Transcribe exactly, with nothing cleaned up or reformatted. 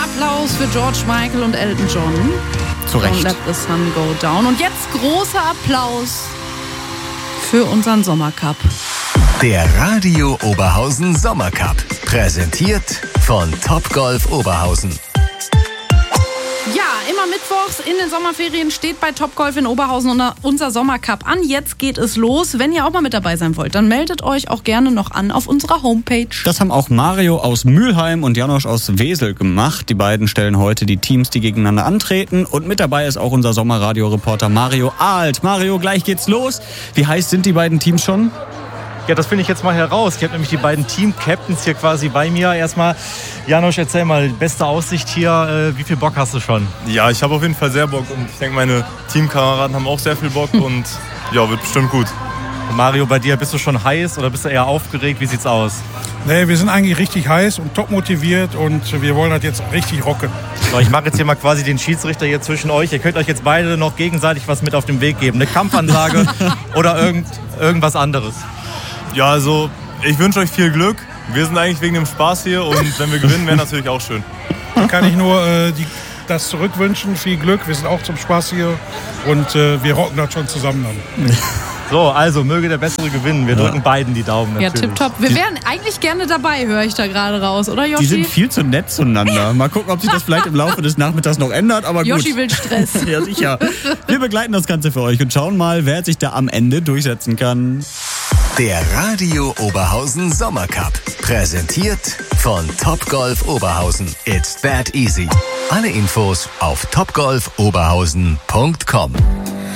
Applaus für George Michael und Elton John. Zu Recht. Don't let the sun go down. Und jetzt großer Applaus für unseren Sommercup. Der Radio Oberhausen Sommercup. Präsentiert von Topgolf Oberhausen. Ja, immer mittwochs in den Sommerferien steht bei Topgolf in Oberhausen unser Sommercup an. Jetzt geht es los. Wenn ihr auch mal mit dabei sein wollt, dann meldet euch auch gerne noch an auf unserer Homepage. Das haben auch Mario aus Mülheim und Janosch aus Wesel gemacht. Die beiden stellen heute die Teams, die gegeneinander antreten. Und mit dabei ist auch unser Sommerradio-Reporter Mario Ahlt. Mario, gleich geht's los. Wie heiß sind die beiden Teams schon? Ja, das finde ich jetzt mal heraus. Ich habe nämlich die beiden Team-Captains hier quasi bei mir. Erstmal, Janosch, erzähl mal, beste Aussicht hier. Äh, wie viel Bock hast du schon? Ja, ich habe auf jeden Fall sehr Bock und ich denke, meine Teamkameraden haben auch sehr viel Bock und ja, wird bestimmt gut. Und Mario, bei dir, bist du schon heiß oder bist du eher aufgeregt? Wie sieht's aus? Nee, wir sind eigentlich richtig heiß und top motiviert und wir wollen das jetzt richtig rocken. So, ich mache jetzt hier mal quasi den Schiedsrichter hier zwischen euch. Ihr könnt euch jetzt beide noch gegenseitig was mit auf den Weg geben. Eine Kampfansage oder irgend, irgendwas anderes. Ja, also ich wünsche euch viel Glück. Wir sind eigentlich wegen dem Spaß hier und wenn wir gewinnen, wäre natürlich auch schön. Dann kann ich nur äh, die, das zurückwünschen. Viel Glück, wir sind auch zum Spaß hier und äh, wir rocken das schon zusammen dann. So, also möge der Bessere gewinnen. Wir drücken ja. beiden die Daumen natürlich. Ja, tipptopp. Wir wären eigentlich gerne dabei, höre ich da gerade raus, oder Joshi? Die sind viel zu nett zueinander. Mal gucken, ob sich das vielleicht im Laufe des Nachmittags noch ändert, aber gut. Joshi will Stress. Ja, sicher. Wir begleiten das Ganze für euch und schauen mal, wer sich da am Ende durchsetzen kann. Der Radio Oberhausen Sommercup. Präsentiert von Topgolf Oberhausen. It's that easy. Alle Infos auf topgolf oberhausen punkt com.